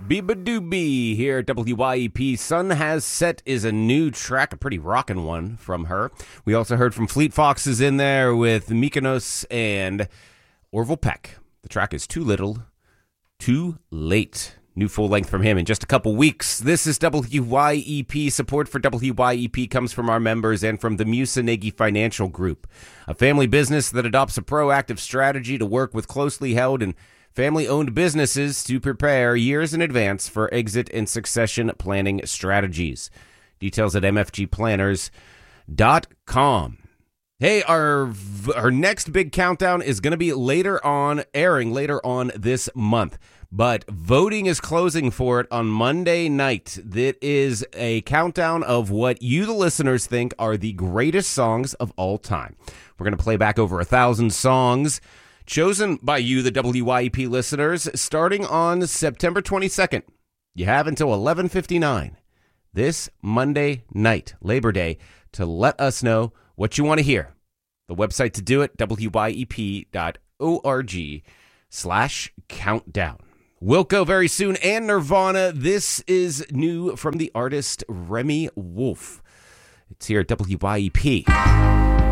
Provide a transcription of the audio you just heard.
Biba Doobie here at WYEP. Sun Has Set is a new track, a pretty rockin' one from her. We also heard from Fleet Foxes in there with Mykonos and Orville Peck. The track is Too Little, Too Late. New full length from him in just a couple weeks. This is WYEP. Support for WYEP comes from our members and from the Musanegi Financial Group, a family business that adopts a proactive strategy to work with closely held and family-owned businesses to prepare years in advance for exit and succession planning strategies. Details at mfgplanners.com. Hey, our next big countdown is going to be airing later on this month. But voting is closing for it on Monday night. That is a countdown of what you, the listeners, think are the greatest songs of all time. We're going to play back over 1,000 songs chosen by you, the WYEP listeners, starting on September 22nd. You have until 11:59 this Monday night, Labor Day, to let us know what you want to hear. The website to do it, wyep.org/countdown. Wilco very soon, and Nirvana. This is new from the artist Remy Wolf. It's here at WYEP.